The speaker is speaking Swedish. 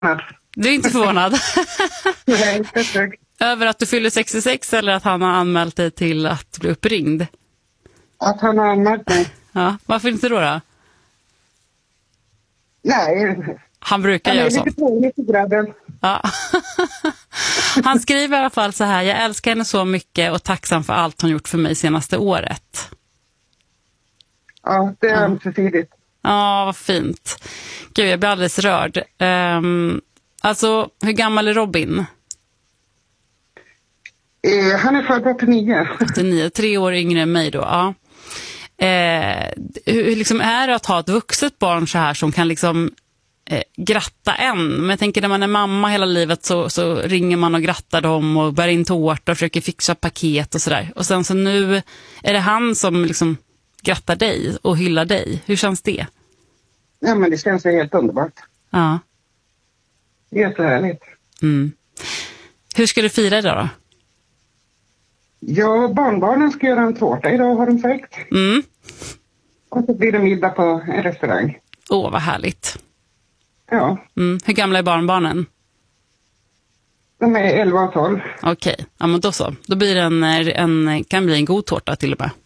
Du är inte förvånad? Nej, inte så. Över att du fyller 66 eller att han har anmält dig till att bli uppringd? Att han har anmält mig. Ja, varför inte då? Nej. Han brukar göra Han är så. lite tråkig för grabben. Ja. Han skriver i alla fall så här: jag älskar henne så mycket och tacksam för allt hon gjort för mig senaste året. Ja, det är ömsesidigt. Ja, vad fint. Gud, jag blir alldeles rörd. Alltså, hur gammal är Robin? Han är född 89. 89, 3 år yngre än mig då, ja. Hur liksom är det att ha ett vuxet barn så här som kan liksom gratta en? Men jag tänker när man är mamma hela livet så ringer man och grattar dem och bär in tårta och försöker fixa paket och sådär. Och sen så nu är det han som liksom grattar dig och hyllar dig. Hur känns det? Ja, men det känns ju helt underbart. Ja. Jättehärligt. Mm. Hur ska du fira idag då? Ja, barnbarnen ska göra en tårta idag, har de sagt. Mm. Och så blir det middag på en restaurang. Åh, vad härligt. Ja, Mm. Hur gamla är barnbarnen? de är 11 och 12. Okej, ja men då så. Då blir det kan bli en god tårta till och med.